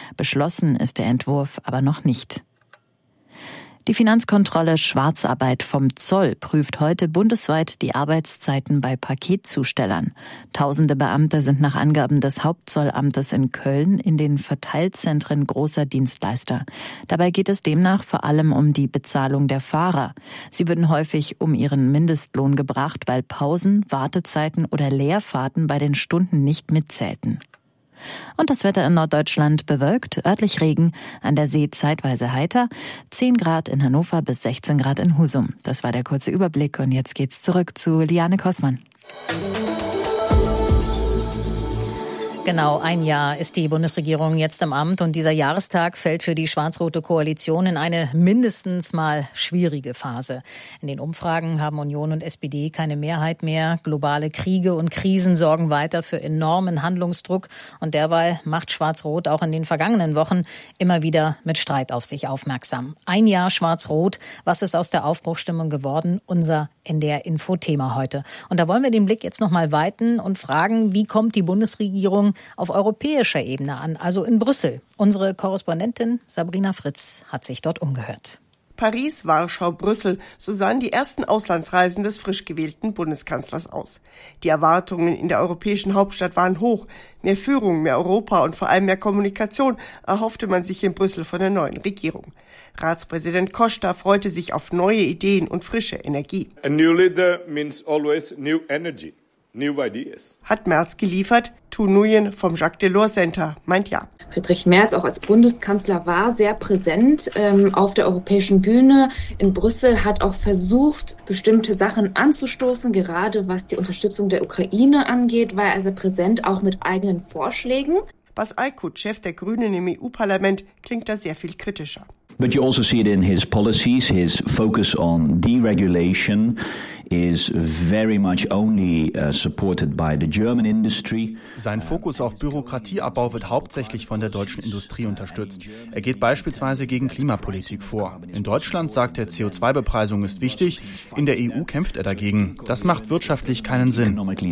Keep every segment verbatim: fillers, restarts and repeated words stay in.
Beschlossen ist der Entwurf aber noch nicht. Die Finanzkontrolle Schwarzarbeit vom Zoll prüft heute bundesweit die Arbeitszeiten bei Paketzustellern. Tausende Beamte sind nach Angaben des Hauptzollamtes in Köln in den Verteilzentren großer Dienstleister. Dabei geht es demnach vor allem um die Bezahlung der Fahrer. Sie würden häufig um ihren Mindestlohn gebracht, weil Pausen, Wartezeiten oder Leerfahrten bei den Stunden nicht mitzählten. Und das Wetter in Norddeutschland bewölkt, örtlich Regen, an der See zeitweise heiter, zehn Grad in Hannover bis sechzehn Grad in Husum. Das war der kurze Überblick und jetzt geht's zurück zu Liane Kossmann. Genau ein Jahr ist die Bundesregierung jetzt im Amt und dieser Jahrestag fällt für die schwarz-rote Koalition in eine mindestens mal schwierige Phase. In den Umfragen haben Union und S P D keine Mehrheit mehr. Globale Kriege und Krisen sorgen weiter für enormen Handlungsdruck und derweil macht Schwarz-Rot auch in den vergangenen Wochen immer wieder mit Streit auf sich aufmerksam. Ein Jahr Schwarz-Rot, was ist aus der Aufbruchsstimmung geworden? Unser N D R-Info-Thema heute. Und da wollen wir den Blick jetzt nochmal weiten und fragen, wie kommt die Bundesregierung auf europäischer Ebene an, also in Brüssel. Unsere Korrespondentin Sabrina Fritz hat sich dort umgehört. Paris, Warschau, Brüssel, so sahen die ersten Auslandsreisen des frisch gewählten Bundeskanzlers aus. Die Erwartungen in der europäischen Hauptstadt waren hoch. Mehr Führung, mehr Europa und vor allem mehr Kommunikation erhoffte man sich in Brüssel von der neuen Regierung. Ratspräsident Costa freute sich auf neue Ideen und frische Energie. A new leader means always new energy. New ideas. Hat Merz geliefert? Tu Nguyen vom Jacques Delors Center meint ja. Friedrich Merz auch als Bundeskanzler war sehr präsent ähm, auf der europäischen Bühne. In Brüssel hat auch versucht, bestimmte Sachen anzustoßen, gerade was die Unterstützung der Ukraine angeht, war er sehr präsent, auch mit eigenen Vorschlägen. Bas Eickhout, Chef der Grünen im E U-Parlament, klingt da sehr viel kritischer. But you also see it in his policies. His focus on deregulation is very much only uh, supported by the German industry. Sein Fokus auf Bürokratieabbau wird hauptsächlich von der deutschen Industrie unterstützt. Er geht beispielsweise gegen Klimapolitik vor. In Deutschland sagt er, C O zwei Bepreisung ist wichtig. In der E U kämpft er dagegen. Das macht wirtschaftlich keinen Sinn.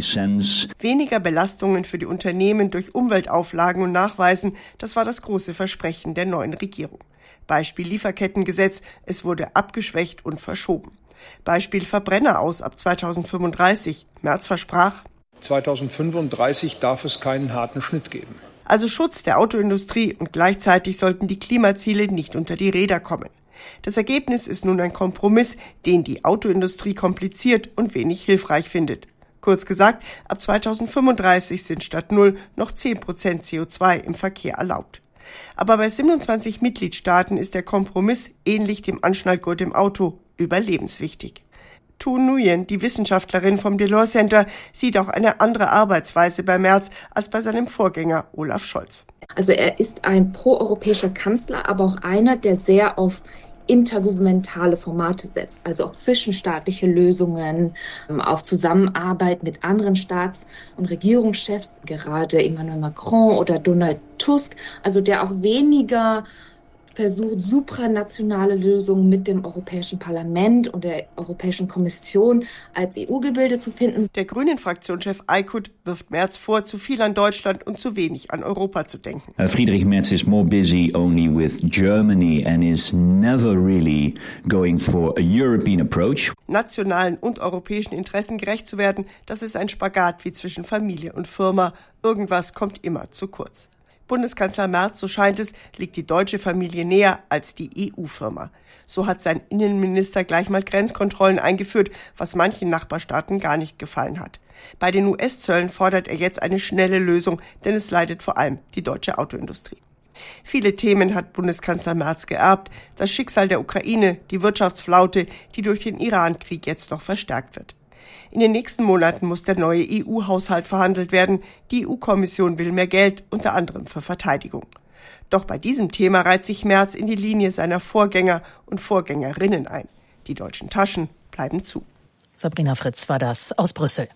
Weniger Belastungen für die Unternehmen durch Umweltauflagen und Nachweisen, das war das große Versprechen der neuen Regierung. Beispiel Lieferkettengesetz, es wurde abgeschwächt und verschoben. Beispiel Verbrenner aus ab zweitausendfünfunddreißig. Merz versprach, zweitausendfünfunddreißig darf es keinen harten Schnitt geben. Also Schutz der Autoindustrie und gleichzeitig sollten die Klimaziele nicht unter die Räder kommen. Das Ergebnis ist nun ein Kompromiss, den die Autoindustrie kompliziert und wenig hilfreich findet. Kurz gesagt, ab zweitausendfünfunddreißig sind statt null noch zehn Prozent C O zwei im Verkehr erlaubt. Aber bei siebenundzwanzig Mitgliedstaaten ist der Kompromiss, ähnlich dem Anschnallgurt im Auto, überlebenswichtig. Tu Nguyen, die Wissenschaftlerin vom Delors Center, sieht auch eine andere Arbeitsweise bei Merz als bei seinem Vorgänger Olaf Scholz. Also er ist ein proeuropäischer Kanzler, aber auch einer, der sehr auf intergouvernementale Formate setzt, also auf zwischenstaatliche Lösungen, auf Zusammenarbeit mit anderen Staats- und Regierungschefs, gerade Emmanuel Macron oder Donald Tusk, also der auch weniger versucht, supranationale Lösungen mit dem Europäischen Parlament und der Europäischen Kommission als E U-Gebilde zu finden. Der Grünen-Fraktionschef Eickhout wirft Merz vor, zu viel an Deutschland und zu wenig an Europa zu denken. Uh, Friedrich Merz is more busy only with Germany and is never really going for a European approach. Nationalen und europäischen Interessen gerecht zu werden, das ist ein Spagat wie zwischen Familie und Firma. Irgendwas kommt immer zu kurz. Bundeskanzler Merz, so scheint es, liegt die deutsche Familie näher als die E U-Firma. So hat sein Innenminister gleich mal Grenzkontrollen eingeführt, was manchen Nachbarstaaten gar nicht gefallen hat. Bei den U S-Zöllen fordert er jetzt eine schnelle Lösung, denn es leidet vor allem die deutsche Autoindustrie. Viele Themen hat Bundeskanzler Merz geerbt. Das Schicksal der Ukraine, die Wirtschaftsflaute, die durch den Iran-Krieg jetzt noch verstärkt wird. In den nächsten Monaten muss der neue E U-Haushalt verhandelt werden. Die E U-Kommission will mehr Geld, unter anderem für Verteidigung. Doch bei diesem Thema reiht sich Merz in die Linie seiner Vorgänger und Vorgängerinnen ein. Die deutschen Taschen bleiben zu. Sabrina Fritz war das aus Brüssel.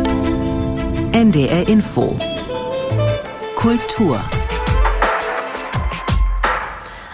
N D R Info. Kultur.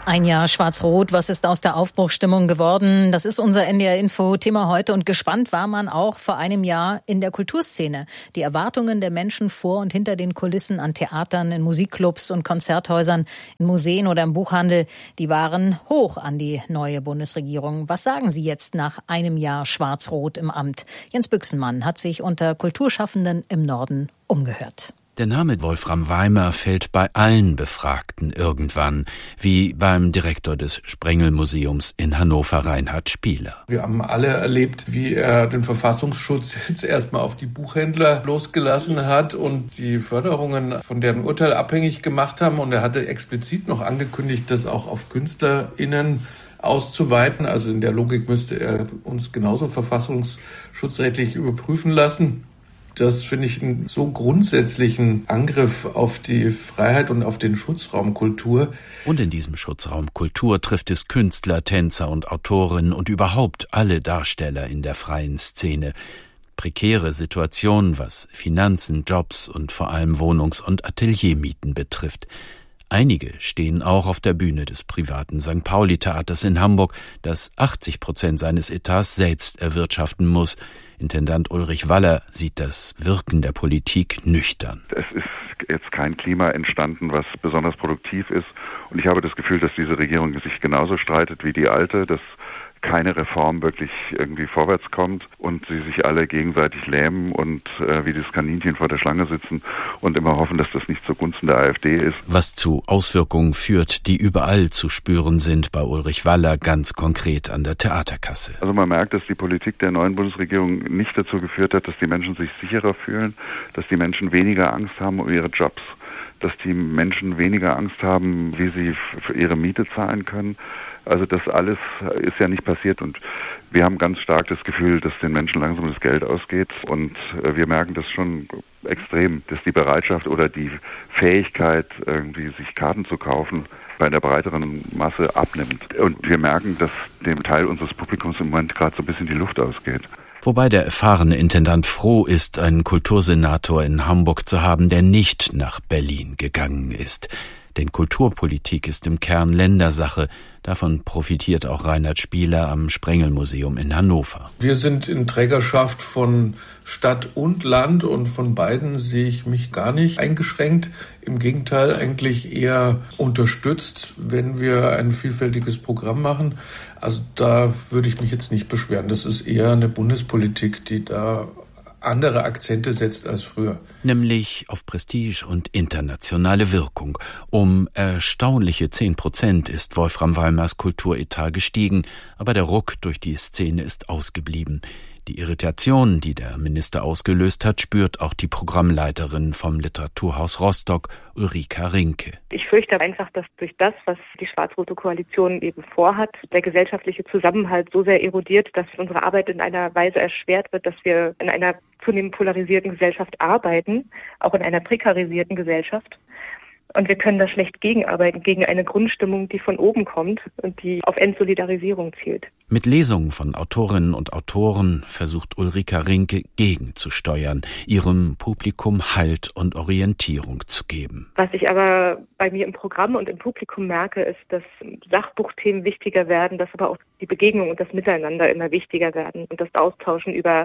Ein Jahr Schwarz-Rot, was ist aus der Aufbruchsstimmung geworden? Das ist unser N D R-Info-Thema heute und gespannt war man auch vor einem Jahr in der Kulturszene. Die Erwartungen der Menschen vor und hinter den Kulissen an Theatern, in Musikclubs und Konzerthäusern, in Museen oder im Buchhandel, die waren hoch an die neue Bundesregierung. Was sagen Sie jetzt nach einem Jahr Schwarz-Rot im Amt? Jens Büchsenmann hat sich unter Kulturschaffenden im Norden umgehört. Der Name Wolfram Weimer fällt bei allen Befragten irgendwann, wie beim Direktor des Sprengel-Museums in Hannover, Reinhard Spieler. Wir haben alle erlebt, wie er den Verfassungsschutz jetzt erstmal auf die Buchhändler losgelassen hat und die Förderungen von deren Urteil abhängig gemacht haben. Und er hatte explizit noch angekündigt, das auch auf KünstlerInnen auszuweiten. Also in der Logik müsste er uns genauso verfassungsschutzrechtlich überprüfen lassen. Das finde ich einen so grundsätzlichen Angriff auf die Freiheit und auf den Schutzraum Kultur. Und in diesem Schutzraum Kultur trifft es Künstler, Tänzer und Autorinnen und überhaupt alle Darsteller in der freien Szene. Prekäre Situationen, was Finanzen, Jobs und vor allem Wohnungs- und Ateliermieten betrifft. Einige stehen auch auf der Bühne des privaten Sankt Pauli-Theaters in Hamburg, das achtzig Prozent seines Etats selbst erwirtschaften muss. Intendant Ulrich Waller sieht das Wirken der Politik nüchtern. Es ist jetzt kein Klima entstanden, was besonders produktiv ist. Und ich habe das Gefühl, dass diese Regierung sich genauso streitet wie die alte, dass keine Reform wirklich irgendwie vorwärts kommt und sie sich alle gegenseitig lähmen und äh, wie das Kaninchen vor der Schlange sitzen und immer hoffen, dass das nicht zugunsten der AfD ist. Was zu Auswirkungen führt, die überall zu spüren sind, bei Ulrich Waller ganz konkret an der Theaterkasse. Also man merkt, dass die Politik der neuen Bundesregierung nicht dazu geführt hat, dass die Menschen sich sicherer fühlen, dass die Menschen weniger Angst haben um ihre Jobs, dass die Menschen weniger Angst haben, wie sie für ihre Miete zahlen können. Also das alles ist ja nicht passiert und wir haben ganz stark das Gefühl, dass den Menschen langsam das Geld ausgeht und wir merken das schon extrem, dass die Bereitschaft oder die Fähigkeit, irgendwie sich Karten zu kaufen, bei der breiteren Masse abnimmt. Und wir merken, dass dem Teil unseres Publikums im Moment gerade so ein bisschen die Luft ausgeht. Wobei der erfahrene Intendant froh ist, einen Kultursenator in Hamburg zu haben, der nicht nach Berlin gegangen ist. Denn Kulturpolitik ist im Kern Ländersache. Davon profitiert auch Reinhard Spieler am Sprengel-Museum in Hannover. Wir sind in Trägerschaft von Stadt und Land und von beiden sehe ich mich gar nicht eingeschränkt. Im Gegenteil, eigentlich eher unterstützt, wenn wir ein vielfältiges Programm machen. Also da würde ich mich jetzt nicht beschweren. Das ist eher eine Bundespolitik, die da andere Akzente setzt als früher. Nämlich auf Prestige und internationale Wirkung. Um erstaunliche zehn Prozent ist Wolfram Weimers Kulturetat gestiegen, aber der Ruck durch die Szene ist ausgeblieben. Die Irritation, die der Minister ausgelöst hat, spürt auch die Programmleiterin vom Literaturhaus Rostock, Ulrika Rinke. Ich fürchte einfach, dass durch das, was die schwarz-rote Koalition eben vorhat, der gesellschaftliche Zusammenhalt so sehr erodiert, dass unsere Arbeit in einer Weise erschwert wird, dass wir in einer zunehmend polarisierten Gesellschaft arbeiten, auch in einer prekarisierten Gesellschaft. Und wir können da schlecht gegenarbeiten, gegen eine Grundstimmung, die von oben kommt und die auf Entsolidarisierung zielt. Mit Lesungen von Autorinnen und Autoren versucht Ulrika Rinke gegenzusteuern, ihrem Publikum Halt und Orientierung zu geben. Was ich aber bei mir im Programm und im Publikum merke, ist, dass Sachbuchthemen wichtiger werden, dass aber auch die Begegnung und das Miteinander immer wichtiger werden und das Austauschen über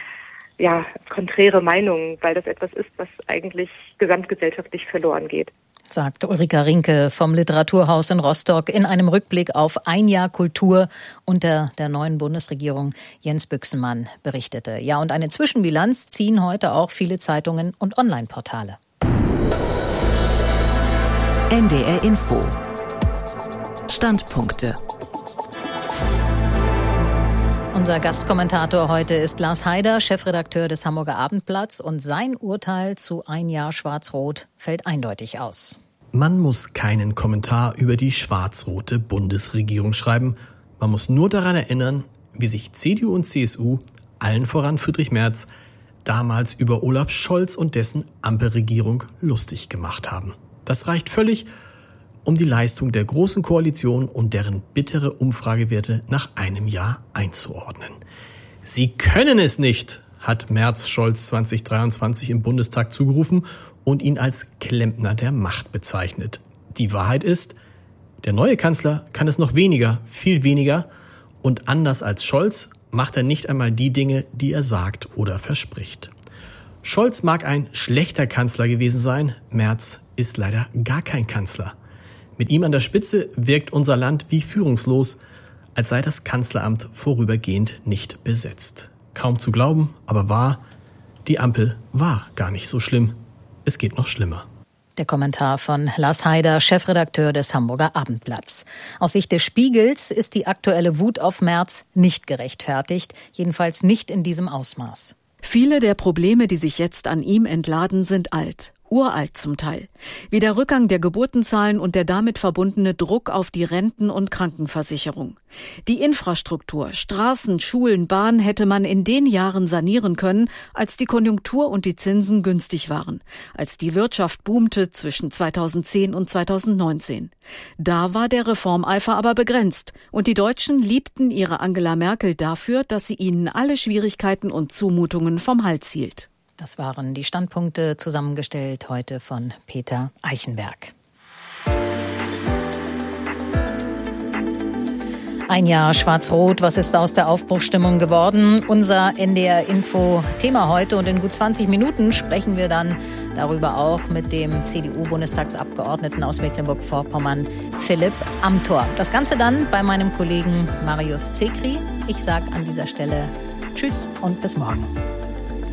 ja, konträre Meinungen, weil das etwas ist, was eigentlich gesamtgesellschaftlich verloren geht. Sagt Ulrika Rinke vom Literaturhaus in Rostock in einem Rückblick auf ein Jahr Kultur unter der neuen Bundesregierung. Jens Büchsenmann berichtete. Ja, und eine Zwischenbilanz ziehen heute auch viele Zeitungen und Online-Portale. N D R Info. Standpunkte. Unser Gastkommentator heute ist Lars Haider, Chefredakteur des Hamburger Abendblatts, und sein Urteil zu ein Jahr Schwarz-Rot fällt eindeutig aus. Man muss keinen Kommentar über die schwarz-rote Bundesregierung schreiben. Man muss nur daran erinnern, wie sich C D U und C S U, allen voran Friedrich Merz, damals über Olaf Scholz und dessen Ampelregierung lustig gemacht haben. Das reicht völlig, um die Leistung der Großen Koalition und deren bittere Umfragewerte nach einem Jahr einzuordnen. Sie können es nicht, hat Merz Scholz zwanzig dreiundzwanzig im Bundestag zugerufen und ihn als Klempner der Macht bezeichnet. Die Wahrheit ist, Der neue Kanzler kann es noch weniger, viel weniger. Und anders als Scholz macht er nicht einmal die Dinge, die er sagt oder verspricht. Scholz mag ein schlechter Kanzler gewesen sein, Merz ist leider gar kein Kanzler. Mit ihm an der Spitze wirkt unser Land wie führungslos, als sei das Kanzleramt vorübergehend nicht besetzt. Kaum zu glauben, aber wahr, die Ampel war gar nicht so schlimm. Es geht noch schlimmer. Der Kommentar von Lars Haider, Chefredakteur des Hamburger Abendblatts. Aus Sicht des Spiegels ist die aktuelle Wut auf Merz nicht gerechtfertigt, jedenfalls nicht in diesem Ausmaß. Viele der Probleme, die sich jetzt an ihm entladen, sind alt. Uralt zum Teil. Wie der Rückgang der Geburtenzahlen und der damit verbundene Druck auf die Renten- und Krankenversicherung. Die Infrastruktur, Straßen, Schulen, Bahn hätte man in den Jahren sanieren können, als die Konjunktur und die Zinsen günstig waren, als die Wirtschaft boomte zwischen zweitausendzehn und zweitausendneunzehn. Da war der Reformeifer aber begrenzt und die Deutschen liebten ihre Angela Merkel dafür, dass sie ihnen alle Schwierigkeiten und Zumutungen vom Hals hielt. Das waren die Standpunkte, zusammengestellt heute von Peter Eichenberg. Ein Jahr Schwarz-Rot, was ist aus der Aufbruchsstimmung geworden? Unser N D R-Info-Thema heute, und in gut zwanzig Minuten sprechen wir dann darüber auch mit dem C D U-Bundestagsabgeordneten aus Mecklenburg-Vorpommern, Philipp Amthor. Das Ganze dann bei meinem Kollegen Marius Zekri. Ich sage an dieser Stelle Tschüss und bis morgen.